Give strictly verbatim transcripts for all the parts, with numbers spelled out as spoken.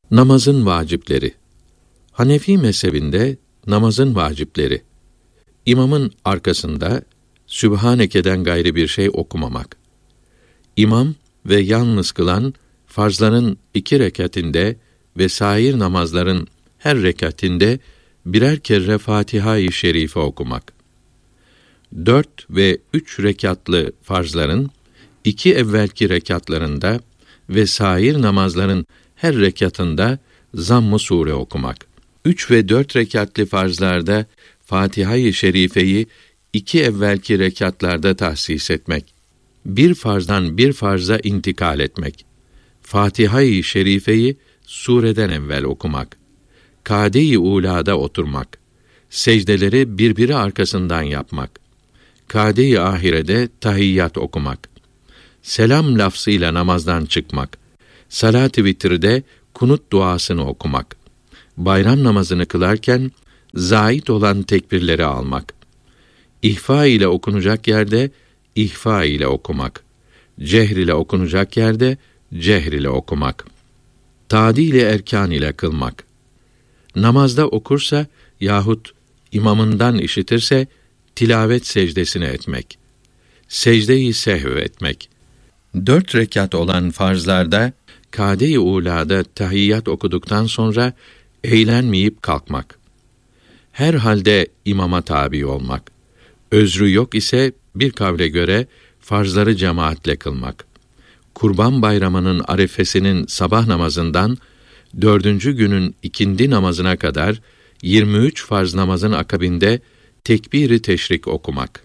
Namazın vacipleri. Hanefi mezhebinde namazın vacipleri: İmamın arkasında Sübhaneke'den gayrı bir şey okumamak. İmam ve yalnız kılan farzların iki rekatinde ve sair namazların her rekatinde birer kere Fatiha-i Şerife okumak. Dört ve üç rekatlı farzların iki evvelki rekatlarında ve sair namazların her rekatında zamm-ı sure okumak. Üç ve dört rekatlı farzlarda Fatiha-i Şerife'yi iki evvelki rekatlarda tahsis etmek. Bir farzdan bir farza intikal etmek. Fatiha-i Şerife'yi sureden evvel okumak. Kâde-i ulâda oturmak. Secdeleri birbiri arkasından yapmak. Kâde-i ahirede tahiyyat okumak. Selam lafzıyla namazdan çıkmak. Salat-ı vitrde kunut duasını okumak. Bayram namazını kılarken zait olan tekbirleri almak. İhfa ile okunacak yerde ihfa ile okumak. Cehr ile okunacak yerde cehr ile okumak. Tadil ile erkan ile kılmak. Namazda okursa yahut imamından işitirse tilavet secdesini etmek. Secde-i sehv etmek. Dört rekat olan farzlarda Kâde-i ulâda tahiyyat okuduktan sonra eğlenmeyip kalkmak. Her halde imama tabi olmak. Özrü yok ise bir kavle göre farzları cemaatle kılmak. Kurban Bayramı'nın arefesinin sabah namazından dördüncü günün ikindi namazına kadar yirmi üç farz namazın akabinde tekbir-i teşrik okumak.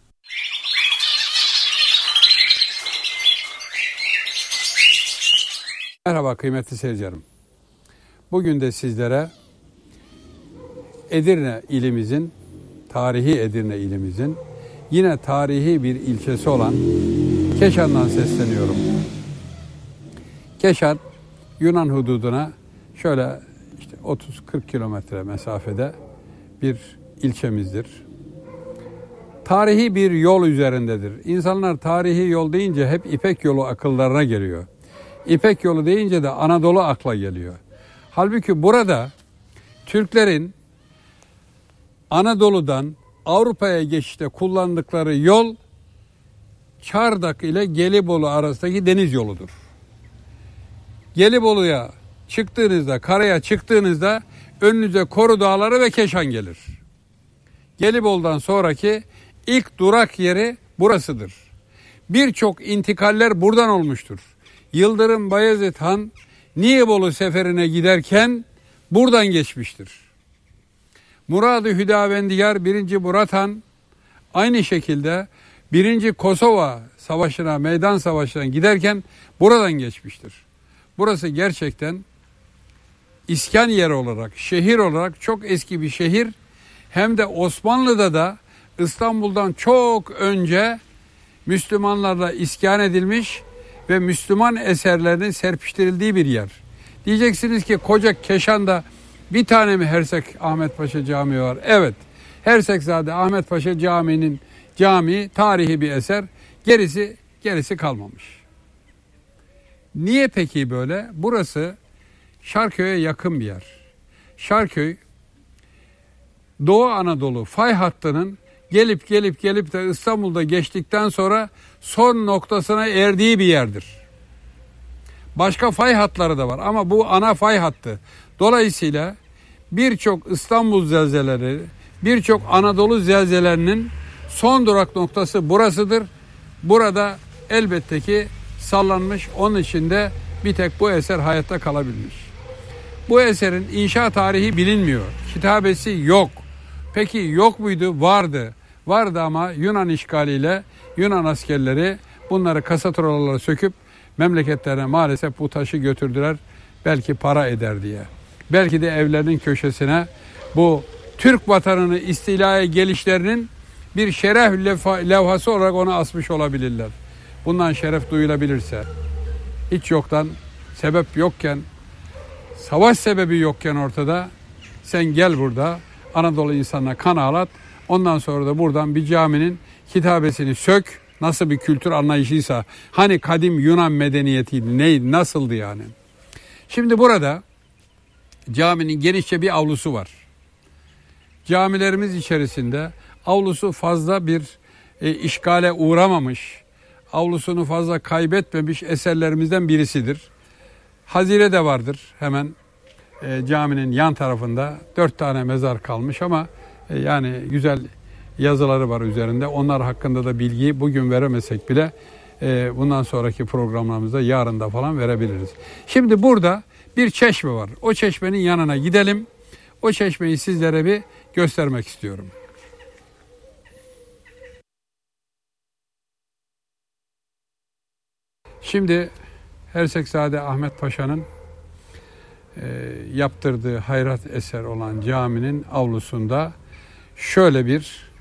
Merhaba kıymetli seyircilerim. Bugün de sizlere Edirne ilimizin, tarihi Edirne ilimizin yine tarihi bir ilçesi olan Keşan'dan sesleniyorum. Keşan, Yunan hududuna şöyle işte otuz kırk kilometre mesafede bir ilçemizdir. Tarihi bir yol üzerindedir. İnsanlar tarihi yol deyince hep İpek yolu akıllarına geliyor. İpek yolu deyince de Anadolu akla geliyor. Halbuki burada Türklerin Anadolu'dan Avrupa'ya geçişte kullandıkları yol Çardak ile Gelibolu arasındaki deniz yoludur. Gelibolu'ya çıktığınızda, karaya çıktığınızda önünüze Koru Dağları ve Keşan gelir. Gelibolu'dan sonraki ilk durak yeri burasıdır. Birçok intikaller buradan olmuştur. Yıldırım Bayezid Han Nibolu seferine giderken buradan geçmiştir. Murad-ı Hüdavendigar birinci. Murat Han aynı şekilde birinci. Kosova Savaşı'na, meydan savaşına giderken buradan geçmiştir. Burası gerçekten iskan yeri olarak, şehir olarak çok eski bir şehir. Hem de Osmanlı'da da İstanbul'dan çok önce Müslümanlarla iskan edilmiş ve Müslüman eserlerinin serpiştirildiği bir yer. Diyeceksiniz ki koca Keşan'da bir tane mi Hersek Ahmet Paşa Camii var? Evet. Hersekzade Ahmet Paşa Camii'nin camii tarihi bir eser. Gerisi gerisi kalmamış. Niye peki böyle? Burası Şarköy'e yakın bir yer. Şarköy Doğu Anadolu fay hattının gelip gelip gelip de İstanbul'da geçtikten sonra son noktasına erdiği bir yerdir. Başka fay hatları da var ama bu ana fay hattı. Dolayısıyla birçok İstanbul zelzeleleri, birçok Anadolu zelzelerinin son durak noktası burasıdır. Burada elbette ki sallanmış, onun için de bir tek bu eser hayatta kalabilmiş. Bu eserin inşa tarihi bilinmiyor. Kitabesi yok. Peki yok muydu? Vardı. Vardı ama Yunan işgaliyle Yunan askerleri bunları kasatrolara söküp memleketlerine maalesef bu taşı götürdüler. Belki para eder diye. Belki de evlerinin köşesine bu Türk vatanını istilaya gelişlerinin bir şeref levhası olarak onu asmış olabilirler. Bundan şeref duyulabilirse, hiç yoktan, sebep yokken, savaş sebebi yokken ortada, sen gel burada Anadolu insanına kan ağlat, ondan sonra da buradan bir caminin kitabesini sök, nasıl bir kültür anlayışıysa, hani kadim Yunan medeniyetiydi, neydi, nasıldı yani. Şimdi burada caminin genişçe bir avlusu var. Camilerimiz içerisinde avlusu fazla bir e, işgale uğramamış, avlusunu fazla kaybetmemiş eserlerimizden birisidir. Hazire de vardır hemen e, caminin yan tarafında. Dört tane mezar kalmış ama e, yani güzel yazıları var üzerinde. Onlar hakkında da bilgiyi bugün veremesek bile e, bundan sonraki programlarımızda yarın da falan verebiliriz. Şimdi burada bir çeşme var. O çeşmenin yanına gidelim. O çeşmeyi sizlere bir göstermek istiyorum. Şimdi Hersekzade Ahmet Paşa'nın e, yaptırdığı hayrat eser olan caminin avlusunda şöyle bir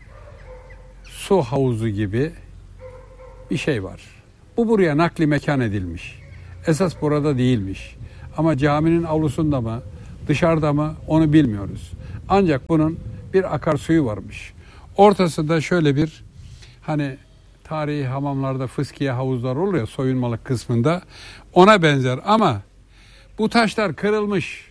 su havuzu gibi bir şey var. Bu buraya nakli mekan edilmiş. Esas burada değilmiş. Ama caminin avlusunda mı, dışarıda mı onu bilmiyoruz. Ancak bunun bir akarsuyu varmış. Ortasında şöyle bir hani tarihi hamamlarda fıskiye havuzlar olur ya soyunmalık kısmında ona benzer ama bu taşlar kırılmış.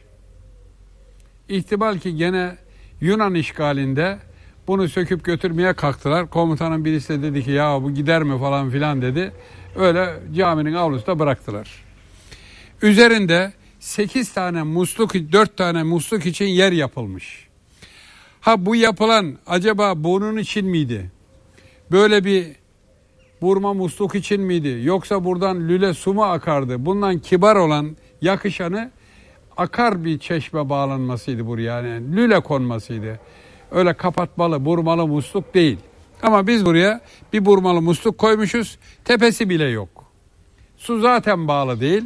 İhtimal ki gene Yunan işgalinde bunu söküp götürmeye kalktılar. Komutanın birisi de dedi ki ya bu gider mi falan filan dedi. Öyle caminin avlusunda bıraktılar. Üzerinde sekiz tane musluk, dört tane musluk için yer yapılmış. Ha bu yapılan acaba bunun için miydi? Böyle bir burma musluk için miydi? Yoksa buradan lüle su mu akardı? Bundan kibar olan, yakışanı akar bir çeşme bağlanmasıydı buraya. Yani lüle konmasıydı. Öyle kapatmalı, burmalı musluk değil. Ama biz buraya bir burmalı musluk koymuşuz. Tepesi bile yok. Su zaten bağlı değil.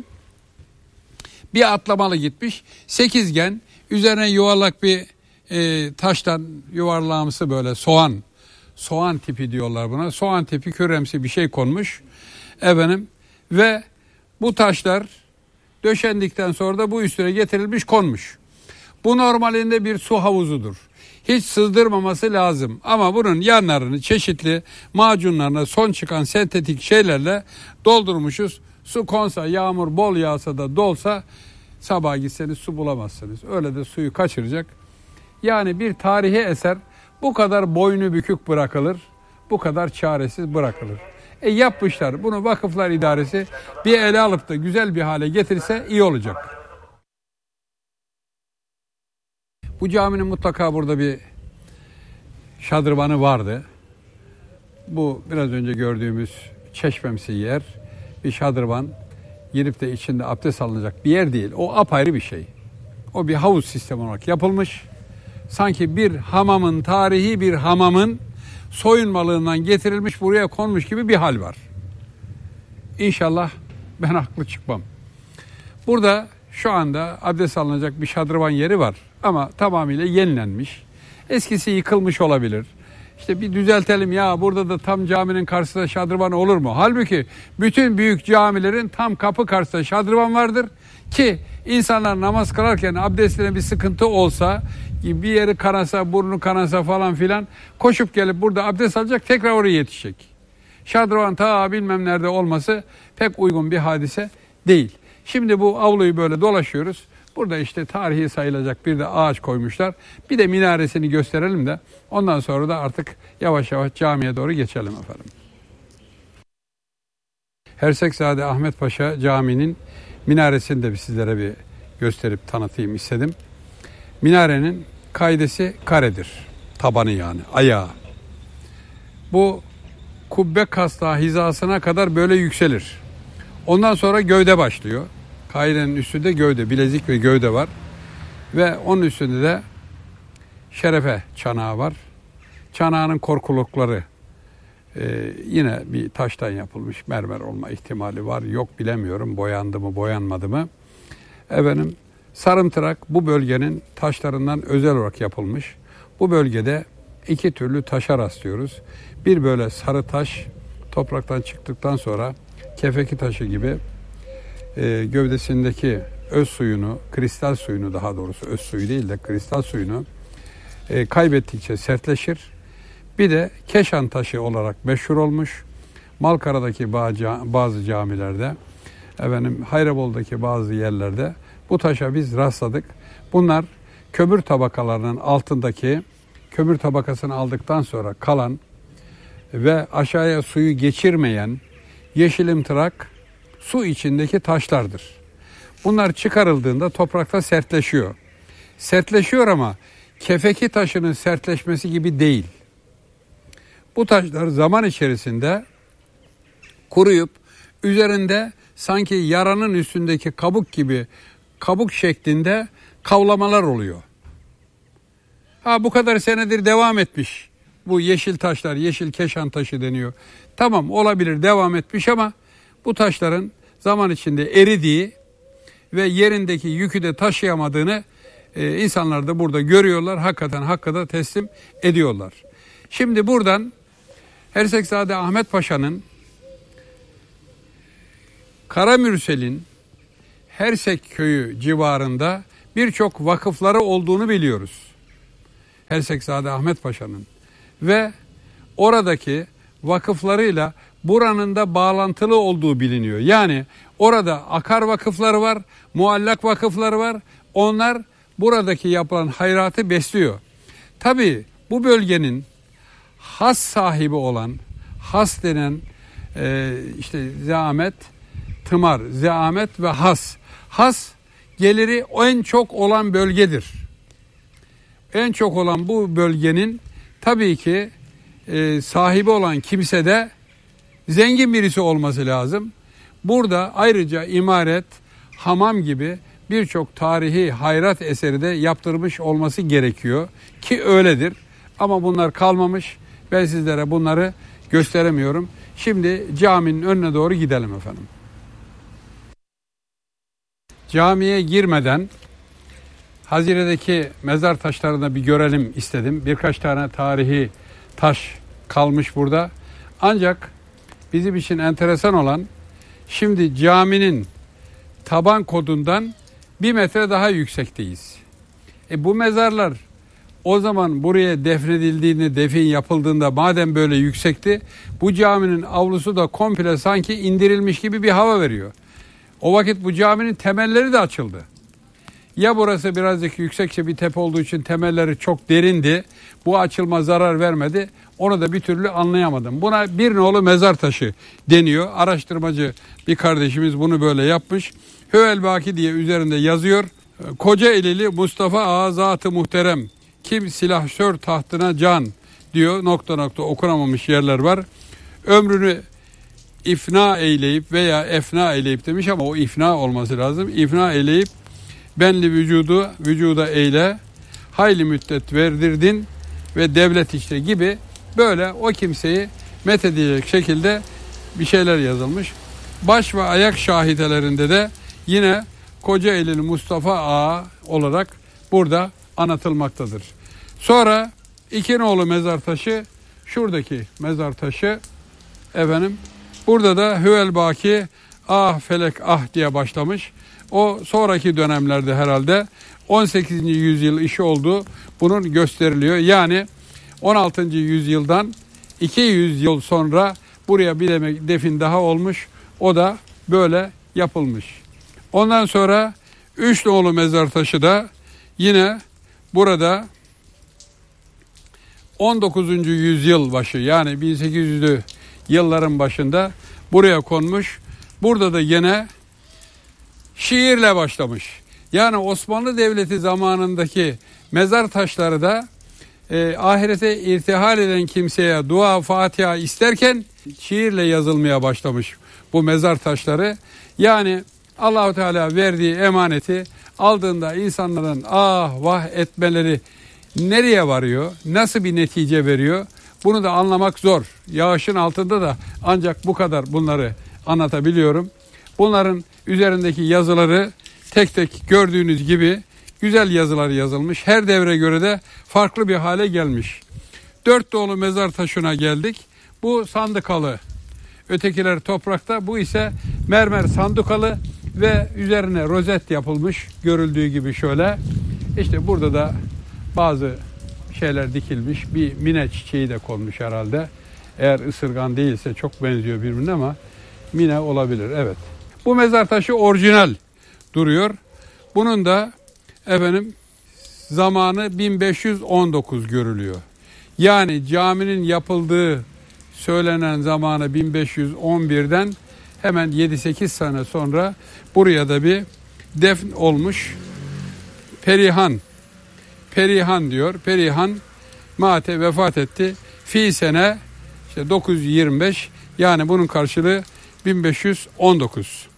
Bir atlamalı gitmiş. Sekizgen, üzerine yuvarlak bir e, taştan yuvarlağımsı böyle soğan. Soğan tipi diyorlar buna. Soğan tipi küremsi bir şey konmuş. Efendim ve bu taşlar döşendikten sonra da bu üstüne getirilmiş konmuş. Bu normalinde bir su havuzudur. Hiç sızdırmaması lazım. Ama bunun yanlarını çeşitli macunlarına son çıkan sentetik şeylerle doldurmuşuz. Su konsa, yağmur bol yağsa da dolsa sabah gitseniz su bulamazsınız. Öyle de suyu kaçıracak. Yani bir tarihi eser bu kadar boynu bükük bırakılır, bu kadar çaresiz bırakılır. E yapmışlar. Bunu Vakıflar İdaresi bir ele alıp da güzel bir hale getirse iyi olacak. Bu caminin mutlaka burada bir şadırvanı vardı. Bu biraz önce gördüğümüz çeşmemsi yer bir şadırvan, girip de içinde abdest alınacak bir yer değil. O apayrı bir şey. O bir havuz sistemi olarak yapılmış. Sanki bir hamamın, tarihi bir hamamın soyunmalığından getirilmiş buraya konmuş gibi bir hal var. İnşallah ben haklı çıkmam. Burada şu anda abdest alınacak bir şadırvan yeri var ama tamamıyla yenilenmiş. Eskisi yıkılmış olabilir. İşte bir düzeltelim ya burada da tam caminin karşısında şadırvan olur mu? Halbuki bütün büyük camilerin tam kapı karşısında şadırvan vardır ki insanlar namaz kılarken abdestine bir sıkıntı olsa, bir yeri kanasa, burnu kanasa falan filan koşup gelip burada abdest alacak, tekrar oraya yetişecek. Şadırvan ta bilmem nerede olması pek uygun bir hadise değil. Şimdi bu avluyu böyle dolaşıyoruz. Burada işte tarihi sayılacak bir de ağaç koymuşlar. Bir de minaresini gösterelim de ondan sonra da artık yavaş yavaş camiye doğru geçelim efendim. Hersekzade Ahmet Paşa Camii'nin minaresini de sizlere bir gösterip tanıtayım istedim. Minarenin kaidesi karedir. Tabanı yani, ayağı. Bu kubbe kasnağı hizasına kadar böyle yükselir. Ondan sonra gövde başlıyor. Kaidenin üstünde gövde, bilezik ve gövde var. Ve onun üstünde de şerefe çanağı var. Çanağının korkulukları e, yine bir taştan yapılmış, mermer olma ihtimali var. Yok bilemiyorum, boyandı mı boyanmadı mı. Efendim, sarımtırak bu bölgenin taşlarından özel olarak yapılmış. Bu bölgede iki türlü taşa rastlıyoruz. Bir böyle sarı taş, topraktan çıktıktan sonra kefeki taşı gibi e, gövdesindeki öz suyunu, kristal suyunu daha doğrusu öz suyu değil de kristal suyunu e, kaybettikçe sertleşir. Bir de Keşan taşı olarak meşhur olmuş. Malkara'daki bazı camilerde, efendim Hayrabol'daki bazı yerlerde bu taşa biz rastladık. Bunlar kömür tabakalarının altındaki, kömür tabakasını aldıktan sonra kalan ve aşağıya suyu geçirmeyen yeşilimtırak su içindeki taşlardır. Bunlar çıkarıldığında toprakta sertleşiyor. Sertleşiyor ama kefeki taşının sertleşmesi gibi değil. Bu taşlar zaman içerisinde kuruyup üzerinde sanki yaranın üstündeki kabuk gibi kabuk şeklinde kavlamalar oluyor. Ha bu kadar senedir devam etmiş. Bu yeşil taşlar, yeşil keşan taşı deniyor. Tamam olabilir devam etmiş ama bu taşların zaman içinde eridiği ve yerindeki yükü de taşıyamadığını e, insanlar da burada görüyorlar. Hakikaten hakikaten teslim ediyorlar. Şimdi buradan Hersekzade Ahmet Paşa'nın Karamürsel'in Hersek köyü civarında birçok vakıfları olduğunu biliyoruz. Hersekzade Ahmet Paşa'nın ve oradaki vakıflarıyla buranın da bağlantılı olduğu biliniyor. Yani orada akar vakıfları var, muallak vakıfları var. Onlar buradaki yapılan hayratı besliyor. Tabii bu bölgenin has sahibi olan, has denen e, işte zaamet, tımar, zaamet ve has. Has geliri en çok olan bölgedir. En çok olan bu bölgenin tabii ki e, sahibi olan kimse de zengin birisi olması lazım. Burada ayrıca imaret, hamam gibi birçok tarihi hayrat eseri de yaptırmış olması gerekiyor ki öyledir. Ama bunlar kalmamış. Ben sizlere bunları gösteremiyorum. Şimdi caminin önüne doğru gidelim efendim. Camiye girmeden Hazire'deki mezar taşlarını bir görelim istedim. Birkaç tane tarihi taş kalmış burada. Ancak bizim için enteresan olan şimdi caminin taban kodundan bir metre daha yüksekteyiz. E bu mezarlar o zaman buraya defnedildiğinde, defin yapıldığında madem böyle yüksekti, bu caminin avlusu da komple sanki indirilmiş gibi bir hava veriyor. O vakit bu caminin temelleri de açıldı. Ya burası birazcık yüksekçe bir tepe olduğu için temelleri çok derindi. Bu açılma zarar vermedi. Onu da bir türlü anlayamadım. Buna bir nolu mezar taşı deniyor. Araştırmacı bir kardeşimiz bunu böyle yapmış. Hüvelbaki diye üzerinde yazıyor. Kocaelili Mustafa Ağa Zat-ı Muhterem. Kim silahşör tahtına can diyor. Nokta nokta okunamamış yerler var. Ömrünü ifna eyleyip veya efna eyleyip demiş ama o ifna olması lazım. İfna eyleyip benli vücudu vücuda eyle, hayli müddet verdirdin ve devlet işte gibi böyle o kimseyi methedecek şekilde bir şeyler yazılmış. Baş ve ayak şahidelerinde de yine Kocaeli'li Mustafa Ağa olarak burada anlatılmaktadır. Sonra iki nolu mezar taşı, şuradaki mezar taşı efendim, burada da Hüvelbaki ah felek ah diye başlamış. O sonraki dönemlerde herhalde on sekizinci yüzyıl işi oldu. Bunun gösteriliyor. Yani on altıncı yüzyıldan iki yüz yıl sonra buraya bir demek defin daha olmuş. O da böyle yapılmış. Ondan sonra üç nolu mezar taşı da yine burada on dokuzuncu yüzyıl başı yani bin sekiz yüzlü yılların başında buraya konmuş. Burada da yine şiirle başlamış. Yani Osmanlı Devleti zamanındaki mezar taşları da e, ahirete irtihal eden kimseye dua, Fatiha isterken şiirle yazılmaya başlamış bu mezar taşları. Yani Allah-u Teala verdiği emaneti aldığında insanların ah vah etmeleri nereye varıyor, nasıl bir netice veriyor, bunu da anlamak zor. Yağışın altında da ancak bu kadar bunları anlatabiliyorum. Bunların üzerindeki yazıları tek tek gördüğünüz gibi güzel yazılar yazılmış. Her devre göre de farklı bir hale gelmiş. Dört nolu mezar taşına geldik. Bu sandıkalı. Ötekiler toprakta. Bu ise mermer sandukalı ve üzerine rozet yapılmış. Görüldüğü gibi şöyle. İşte burada da bazı şeyler dikilmiş. Bir mine çiçeği de konmuş herhalde. Eğer ısırgan değilse çok benziyor birbirine ama mine olabilir. Evet. Bu mezar taşı orijinal duruyor. Bunun da efendim zamanı bin beş yüz on dokuz görülüyor. Yani caminin yapıldığı söylenen zamanı bin beş yüz on birden hemen yedi sekiz sene sonra buraya da bir defn olmuş. Perihan. Perihan diyor. Perihan Mate vefat etti. Fi sene işte dokuz yüz yirmi beş, yani bunun karşılığı bin beş yüz on dokuz.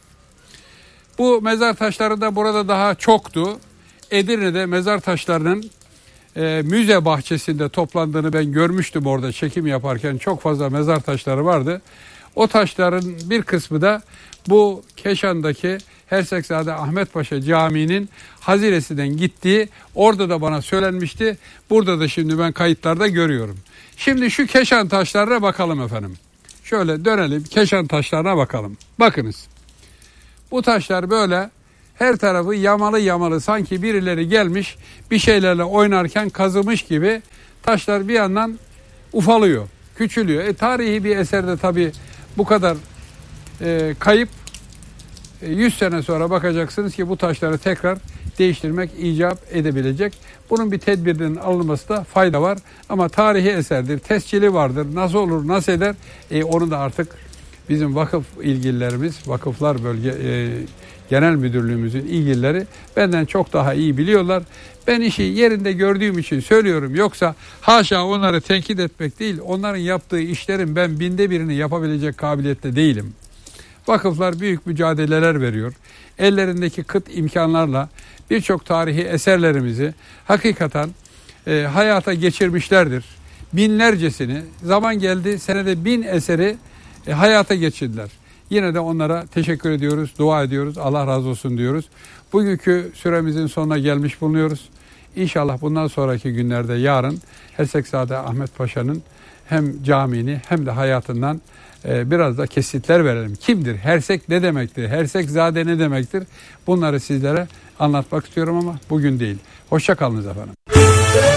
Bu mezar taşları da burada daha çoktu. Edirne'de mezar taşlarının e, müze bahçesinde toplandığını ben görmüştüm, orada çekim yaparken çok fazla mezar taşları vardı. O taşların bir kısmı da bu Keşan'daki Hersekzade Ahmet Paşa Camii'nin hazinesinden gittiği orada da bana söylenmişti. Burada da şimdi ben kayıtlarda görüyorum. Şimdi şu Keşan taşlarına bakalım efendim. Şöyle dönelim, Keşan taşlarına bakalım. Bakınız. Bu taşlar böyle her tarafı yamalı yamalı, sanki birileri gelmiş bir şeylerle oynarken kazımış gibi taşlar bir yandan ufalıyor, küçülüyor. E, tarihi bir eserde tabii bu kadar e, kayıp, e, yüz sene sonra bakacaksınız ki bu taşları tekrar değiştirmek icap edebilecek. Bunun bir tedbirinin alınması da fayda var. Ama tarihi eserdir, tescili vardır. Nasıl olur, nasıl eder? E, onu da artık bizim vakıf ilgililerimiz, vakıflar bölge e, genel müdürlüğümüzün ilgilileri benden çok daha iyi biliyorlar. Ben işi yerinde gördüğüm için söylüyorum. Yoksa haşa onları tenkit etmek değil, onların yaptığı işlerin ben binde birini yapabilecek kabiliyette değilim. Vakıflar büyük mücadeleler veriyor. Ellerindeki kıt imkanlarla birçok tarihi eserlerimizi hakikaten e, hayata geçirmişlerdir. Binlercesini, zaman geldi senede bin eseri e, hayata geçirdiler. Yine de onlara teşekkür ediyoruz, dua ediyoruz, Allah razı olsun diyoruz. Bugünkü süremizin sonuna gelmiş bulunuyoruz. İnşallah bundan sonraki günlerde yarın Hersekzade Ahmet Paşa'nın hem camini hem de hayatından e, biraz da kesitler verelim. Kimdir? Hersek ne demektir? Hersekzade ne demektir? Bunları sizlere anlatmak istiyorum ama bugün değil. Hoşça kalınız efendim.